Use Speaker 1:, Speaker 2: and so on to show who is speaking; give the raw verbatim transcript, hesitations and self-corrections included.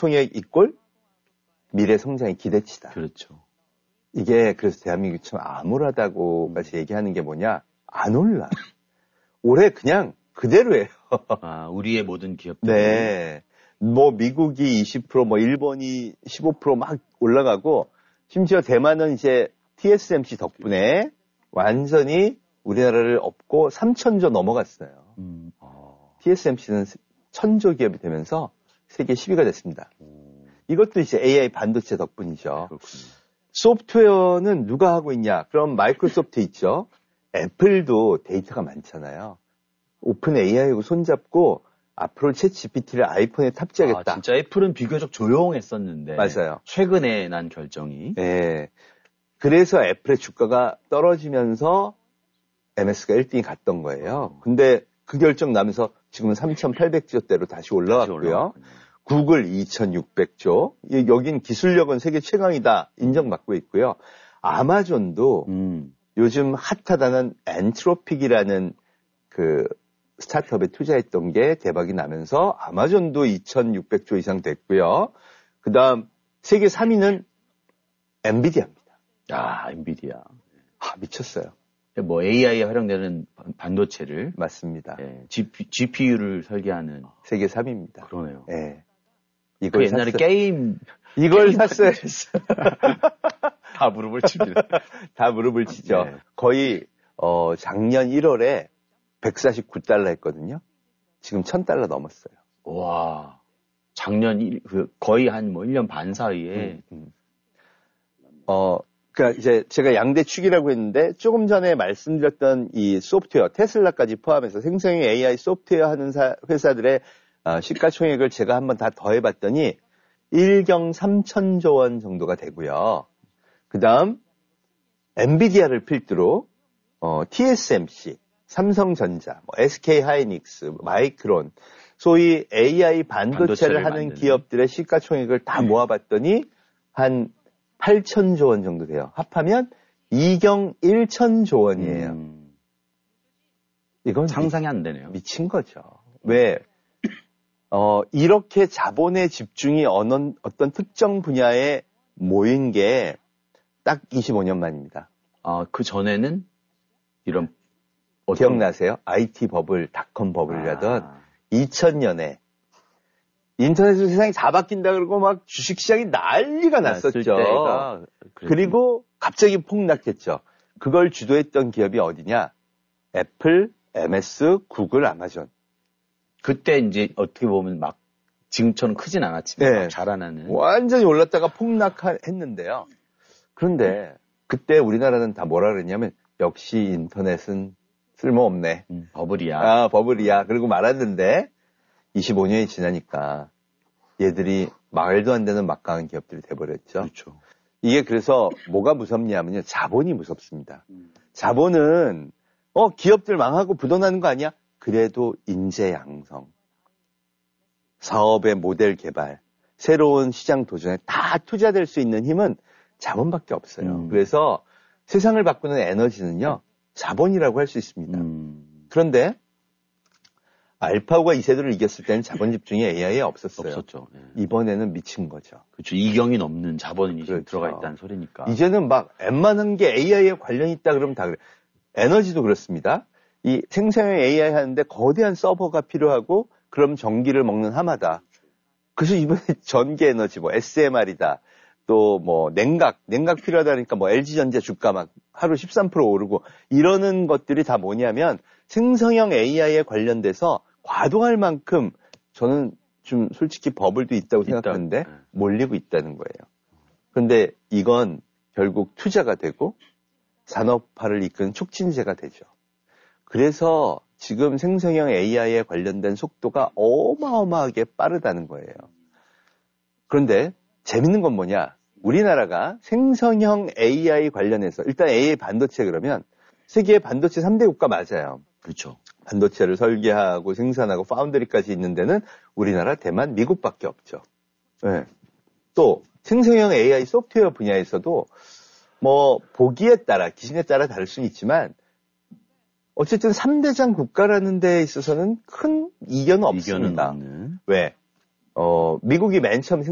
Speaker 1: 시가총액 이꼴 미래 성장의 기대치다.
Speaker 2: 그렇죠.
Speaker 1: 이게 그래서 대한민국이 참 암울하다고까지 얘기하는 게 뭐냐? 안 올라. 올해 그냥 그대로예요.
Speaker 2: 아, 우리의 모든 기업들.
Speaker 1: 네. 뭐 미국이 이십 퍼센트, 뭐 일본이 십오 퍼센트 막 올라가고 심지어 대만은 이제 티에스엠씨 덕분에 완전히 우리나라를 업고 삼천조 넘어갔어요. 음. 어. 티에스엠씨는 천조 기업이 되면서 세계 십 위가 됐습니다. 오. 이것도 이제 에이아이 반도체 덕분이죠.
Speaker 2: 그렇군요.
Speaker 1: 소프트웨어는 누가 하고 있냐? 그럼 마이크로소프트 있죠. 애플도 데이터가 많잖아요. 오픈 에이아이하고 손잡고 앞으로 챗 지피티를 아이폰에 탑재하겠다.
Speaker 2: 아, 진짜 애플은 비교적 조용했었는데.
Speaker 1: 맞아요.
Speaker 2: 최근에 난 결정이.
Speaker 1: 네. 그래서 애플의 주가가 떨어지면서 엠에스가 일 등이 갔던 거예요. 근데 그 결정 나면서 지금은 삼천팔백조대로 다시 올라왔고요. 다시 구글 이천육백조. 여긴 기술력은 세계 최강이다 인정받고 있고요. 아마존도 음. 요즘 핫하다는 엔트로픽이라는 그 스타트업에 투자했던 게 대박이 나면서 아마존도 이천육백조 이상 됐고요. 그 다음 세계 삼 위는 엔비디아입니다.
Speaker 2: 아, 엔비디아.
Speaker 1: 아, 미쳤어요.
Speaker 2: 뭐 에이아이에 활용되는 반도체를.
Speaker 1: 맞습니다.
Speaker 2: 예, 지피유를 설계하는.
Speaker 1: 세계 삼 위입니다.
Speaker 2: 그러네요.
Speaker 1: 예.
Speaker 2: 이걸 그 옛날에 샀어요. 게임.
Speaker 1: 이걸 게임 샀어야 했어.
Speaker 2: 다 무릎을 칩니다.
Speaker 1: 다 무릎을 치죠. 네. 거의, 어, 작년 일월에 백사십구 달러 했거든요. 지금 천 달러 넘었어요.
Speaker 2: 와. 작년 일, 그 거의 한 뭐 일 년 반 사이에. 음, 음.
Speaker 1: 어, 그니까 이제 제가 양대축이라고 했는데 조금 전에 말씀드렸던 이 소프트웨어, 테슬라까지 포함해서 생성형 에이아이 소프트웨어 하는 사, 회사들의 어, 시가총액을 제가 한번 다 더해봤더니 일경 삼천조 원 정도가 되고요. 그 다음 엔비디아를 필두로 어, 티에스엠씨, 삼성전자, 뭐 에스케이하이닉스, 마이크론, 소위 에이아이 반도체를, 반도체를 하는 만드는. 기업들의 시가총액을 다 음. 모아봤더니 한 팔천조 원 정도 돼요. 합하면 이경 천조 원이에요. 음. 이건
Speaker 2: 상상이 안 되네요.
Speaker 1: 미친 거죠. 왜? 어, 이렇게 자본의 집중이 어느, 어떤 특정 분야에 모인 게 딱 이십오 년 만입니다.
Speaker 2: 아, 그 전에는 이런 어떤...
Speaker 1: 기억나세요? 아이티 버블, 닷컴 버블이라던 아... 이천 년에 인터넷으로 세상이 다 바뀐다 그러고 막 주식시장이 난리가 났었죠. 그리고 갑자기 폭락했죠. 그걸 주도했던 기업이 어디냐? 애플, 엠에스, 구글, 아마존.
Speaker 2: 그때 이제 어떻게 보면 막 지금처럼 크진 않았지만 네. 자라나는.
Speaker 1: 완전히 올랐다가 폭락했는데요. 그런데 그때 우리나라는 다 뭐라 그랬냐면 역시 인터넷은 쓸모없네.
Speaker 2: 음, 버블이야.
Speaker 1: 아, 버블이야. 그리고 말았는데 이십오 년이 지나니까 얘들이 말도 안 되는 막강한 기업들이 돼버렸죠.
Speaker 2: 그렇죠.
Speaker 1: 이게 그래서 뭐가 무섭냐면요. 자본이 무섭습니다. 음. 자본은 어 기업들 망하고 부도나는 거 아니야? 그래도 인재 양성, 사업의 모델 개발, 새로운 시장 도전에 다 투자될 수 있는 힘은 자본밖에 없어요. 음. 그래서 세상을 바꾸는 에너지는요. 자본이라고 할 수 있습니다. 음. 그런데 알파고가 이 세대를 이겼을 때는 자본 집중이 에이아이에 없었어요.
Speaker 2: 없었죠. 네.
Speaker 1: 이번에는 미친 거죠.
Speaker 2: 그렇죠. 이경이 넘는 자본이 그렇죠. 들어가 있다는 소리니까.
Speaker 1: 이제는 막 웬만한 게 에이아이에 관련이 있다 그러면 다 그래. 에너지도 그렇습니다. 이 생성형 에이아이 하는데 거대한 서버가 필요하고 그럼 전기를 먹는 하마다. 그래서 이번에 전기 에너지 뭐 에스엠알이다. 또 뭐 냉각, 냉각 필요하다니까 뭐 엘지전자 주가 막 하루 십삼 퍼센트 오르고 이러는 것들이 다 뭐냐면 생성형 에이아이에 관련돼서 과도할 만큼 저는 좀 솔직히 버블도 있다고 있다. 생각하는데 몰리고 있다는 거예요. 그런데 이건 결국 투자가 되고 산업화를 이끄는 촉진제가 되죠. 그래서 지금 생성형 에이아이에 관련된 속도가 어마어마하게 빠르다는 거예요. 그런데 재밌는 건 뭐냐? 우리나라가 생성형 에이아이 관련해서 일단 에이아이 반도체 그러면 세계 반도체 삼 대 국가 맞아요.
Speaker 2: 그렇죠.
Speaker 1: 반도체를 설계하고 생산하고 파운드리까지 있는 데는 우리나라, 대만, 미국밖에 없죠. 네. 또 생성형 에이아이 소프트웨어 분야에서도 뭐 보기에 따라 기준에 따라 다를 수는 있지만 어쨌든 삼 대장 국가라는 데에 있어서는 큰 이견은 없습니다.
Speaker 2: 이견은 없는.
Speaker 1: 왜? 어, 미국이 맨 처음